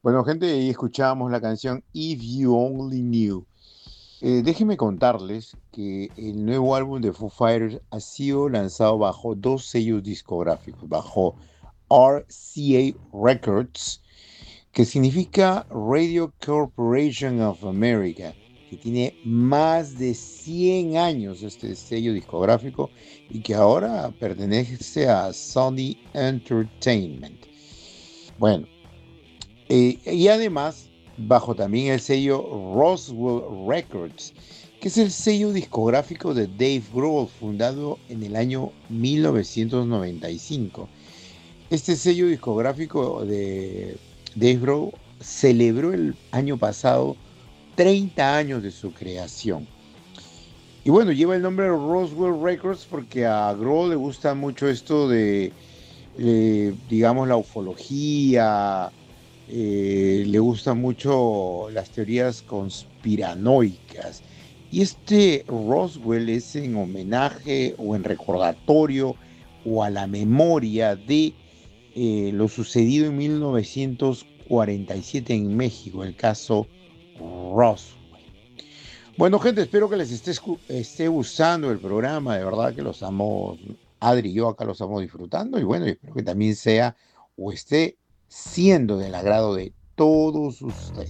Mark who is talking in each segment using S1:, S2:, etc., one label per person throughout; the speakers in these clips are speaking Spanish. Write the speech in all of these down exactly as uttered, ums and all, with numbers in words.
S1: Bueno, gente, ahí escuchábamos la canción If You Only Knew. Eh, déjenme contarles que el nuevo álbum de Foo Fighters ha sido lanzado bajo dos sellos discográficos, bajo R C A Records, que significa Radio Corporation of America, que tiene más de cien años este sello discográfico y que ahora pertenece a Sony Entertainment. Bueno, eh, y además, bajo también el sello Roswell Records, que es el sello discográfico de Dave Grohl, fundado en el año mil novecientos noventa y cinco. Este sello discográfico de Dave Grohl celebró el año pasado treinta años de su creación. Y bueno, lleva el nombre de Roswell Records porque a Grohl le gusta mucho esto de, eh, digamos, la ufología. Eh, le gustan mucho las teorías conspiranoicas. Y este Roswell es en homenaje o en recordatorio o a la memoria de eh, lo sucedido en mil novecientos cuarenta y siete en México, el caso Roswell. Bueno, gente, espero que les esté, esté gustando el programa. De verdad que lo estamos, Adri y yo acá lo estamos disfrutando. Y bueno, espero que también sea o esté siendo del agrado de todos ustedes.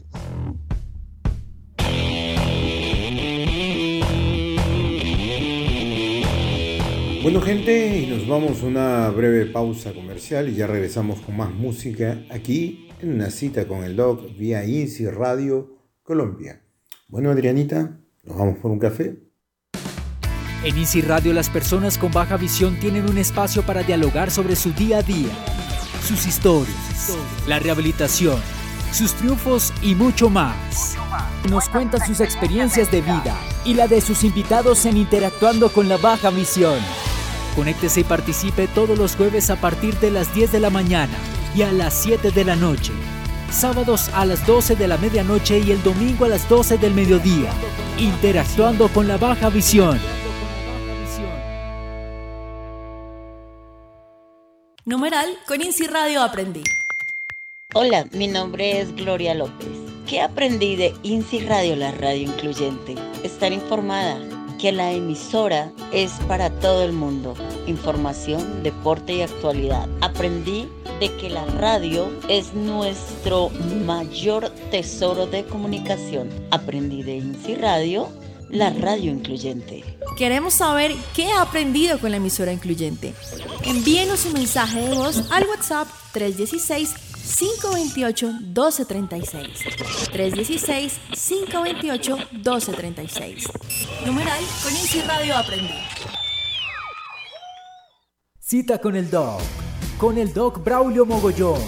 S1: Bueno, gente, y nos vamos a una breve pausa comercial y ya regresamos con más música aquí en una cita con el Doc vía INSI Radio Colombia. Bueno, Adrianita, ¿nos vamos por un café?
S2: En INSI Radio las personas con baja visión tienen un espacio para dialogar sobre su día a día, sus historias, la rehabilitación, sus triunfos y mucho más. Nos cuentan sus experiencias de vida y la de sus invitados en Interactuando con la Baja Visión. Conéctese y participe todos los jueves a partir de las diez de la mañana y a las siete de la noche. Sábados a las doce de la medianoche y el domingo a las doce del mediodía. Interactuando con la Baja Visión.
S3: Numeral con INSI Radio aprendí.
S4: Hola, mi nombre es Gloria López. ¿Qué aprendí de INSI Radio, la radio incluyente? Estar informada, que la emisora es para todo el mundo. Información, deporte y actualidad. Aprendí de que la radio es nuestro mayor tesoro de comunicación. Aprendí de INSI Radio, la radio incluyente.
S3: Queremos saber qué ha aprendido con la emisora incluyente. Envíenos un mensaje de voz al WhatsApp tres uno seis, cinco dos ocho, uno dos tres seis. tres uno seis, cinco dos ocho, uno dos tres seis. Numeral con INSI Radio aprendí.
S2: Cita con el Doc, con el Doc Braulio Mogollón.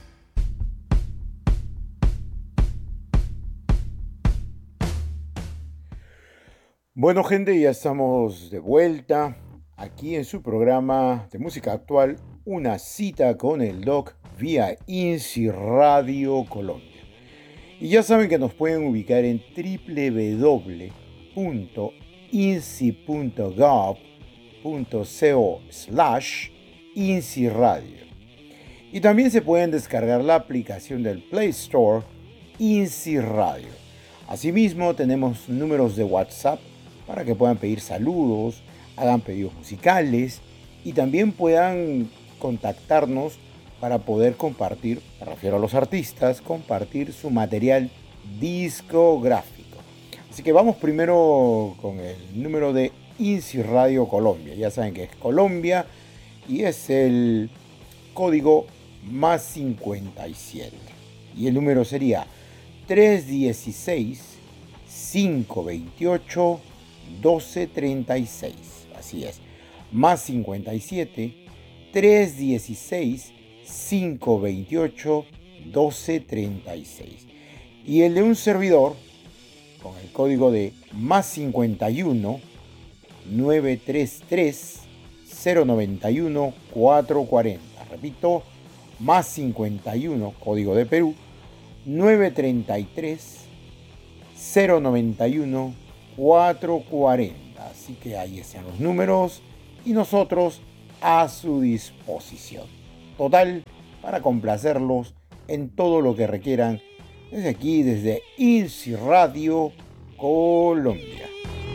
S1: Bueno, gente, ya estamos de vuelta aquí en su programa de música actual, Una cita con el Doc vía INSI Radio Colombia. Y ya saben que nos pueden ubicar en doble u doble u doble u punto insi punto gov punto co slash INSI Radio. Y también se pueden descargar la aplicación del Play Store INSI Radio. Asimismo, tenemos números de WhatsApp para que puedan pedir saludos, hagan pedidos musicales y también puedan contactarnos para poder compartir, me refiero a los artistas, compartir su material discográfico. Así que vamos primero con el número de INSI Radio Colombia. Ya saben que es Colombia y es el código más cincuenta y siete. Y el número sería tres uno seis, cinco dos ocho, uno dos tres seis. Así es, más cincuenta y siete, tres uno seis, cinco dos ocho, uno dos tres seis. Y el de un servidor con el código de más cincuenta y uno, nueve tres tres, cero nueve uno, cuatro cuatro cero. Repito, más cincuenta y uno, código de Perú, nueve tres tres, cero nueve uno, cuatro cuatro cero. Así que ahí están los números y nosotros a su disposición. Total, para complacerlos en todo lo que requieran desde aquí, desde INSI Radio Colombia.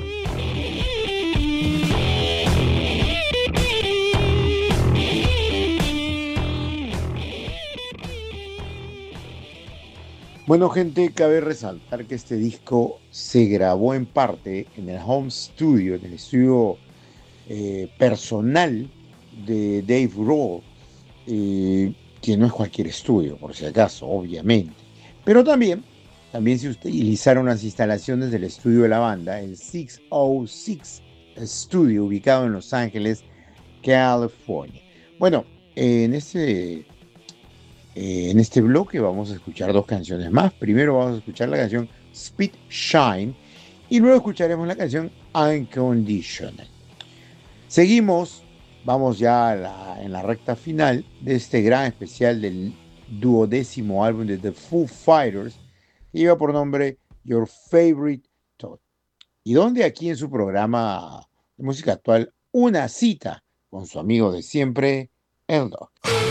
S1: Bueno, gente, cabe resaltar que este disco se grabó en parte en el home studio, en el estudio eh, personal de Dave Grohl, eh, que no es cualquier estudio, por si acaso, obviamente. Pero también, también se utilizaron las instalaciones del estudio de la banda, el seiscientos seis Studio, ubicado en Los Ángeles, California. Bueno, en este... En este bloque vamos a escuchar dos canciones más. Primero vamos a escuchar la canción Speed Shine y luego escucharemos la canción Unconditional. Seguimos, vamos ya a la, en la recta final de este gran especial del duodécimo álbum de The Foo Fighters, que lleva por nombre Your Favorite Todd. Y donde aquí en su programa de música actual, una cita con su amigo de siempre, el Doc.